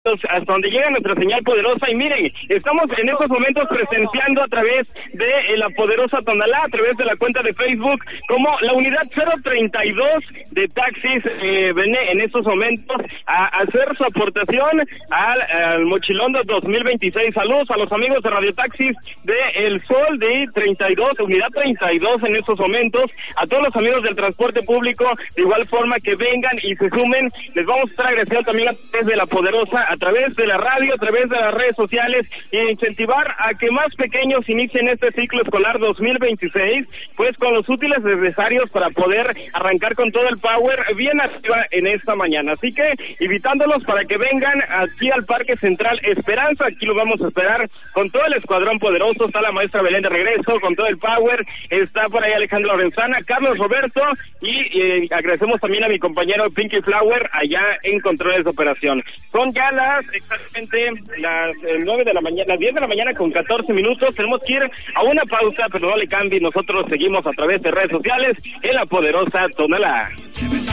minutos hasta donde llega nuestra señal poderosa. Y miren, estamos en estos momentos presenciando a través de la poderosa Tonalá, a través de la cuenta de Facebook, como la unidad 032 de taxis viene en estos momentos a hacer su aportación al Mochilón de 2026. Saludos a los amigos de Radio Taxis de El Sol de 32, unidad 32 en estos momentos, a todos los amigos del transporte público, de igual forma que vengan y se sumen. Les vamos a estar agradeciendo también a través de la poderosa, a través de la radio, a través de las redes sociales, e incentivar a que más pequeños inicien este ciclo escolar 2026, pues con los útiles necesarios para poder arrancar con todo el power bien arriba en esta mañana. Así que invitándolos para que vengan aquí al Parque Central Esperanza. Aquí los vamos a esperar con todo el escuadrón poderoso. Está la maestra Belén de regreso con todo el power, está por ahí Alejandro Lorenzana, Carlos Roberto, y agradecemos también a mi compañero Pinky Flower allá en controles de operación. Son ya exactamente las 9 de la mañana, las 10 de la mañana con 14 minutos. Tenemos que ir a una pausa, pero no le cambie. Nosotros seguimos a través de redes sociales en la poderosa Tonalá.